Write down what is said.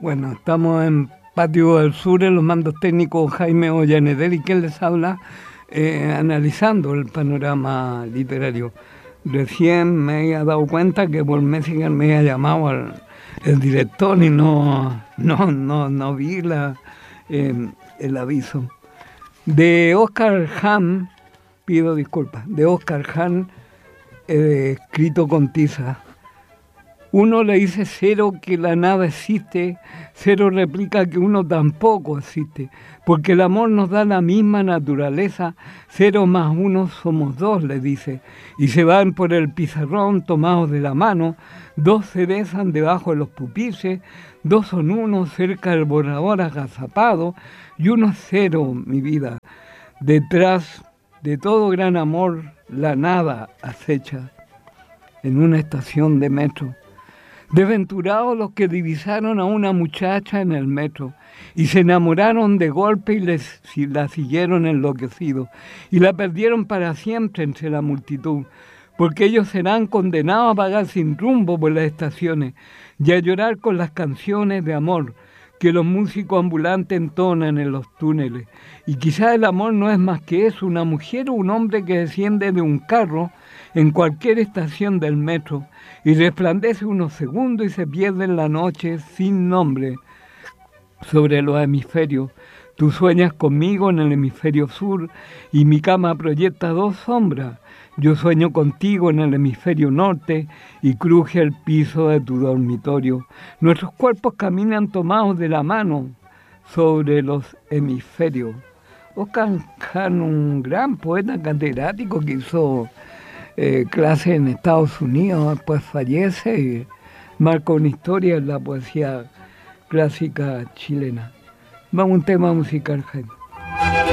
Bueno, estamos en Patio del Sur, en los mandos técnicos Jaime Ollanedel y quien les habla, analizando el panorama literario. Recién me había dado cuenta que por Messenger me había llamado el director y no vi el aviso. De Oscar Hahn, pido disculpas, de Oscar Hahn, escrito con tiza. Uno le dice cero que la nada existe, cero replica que uno tampoco existe, porque el amor nos da la misma naturaleza, 0 más 1 somos 2, le dice, y se van por el pizarrón tomados de la mano, 2 se besan debajo de los pupiles, 2 son 1 cerca del borrador agazapado, y 1 es 0, mi vida. Detrás de todo gran amor, la nada acecha en una estación de metro. Desventurados los que divisaron a una muchacha en el metro y se enamoraron de golpe y la siguieron enloquecidos y la perdieron para siempre entre la multitud, porque ellos serán condenados a vagar sin rumbo por las estaciones y a llorar con las canciones de amor que los músicos ambulantes entonan en los túneles. Y quizás el amor no es más que eso, una mujer o un hombre que desciende de un carro en cualquier estación del metro y resplandece unos segundos y se pierde en la noche sin nombre sobre los hemisferios. Tú sueñas conmigo en el hemisferio sur y mi cama proyecta 2 sombras. Yo sueño contigo en el hemisferio norte y cruje el piso de tu dormitorio. Nuestros cuerpos caminan tomados de la mano sobre los hemisferios. Oscar Hahn, un gran poeta catedrático que hizo clase en Estados Unidos, después fallece y marca una historia en la poesía clásica chilena. Vamos a un tema musical, Jaime.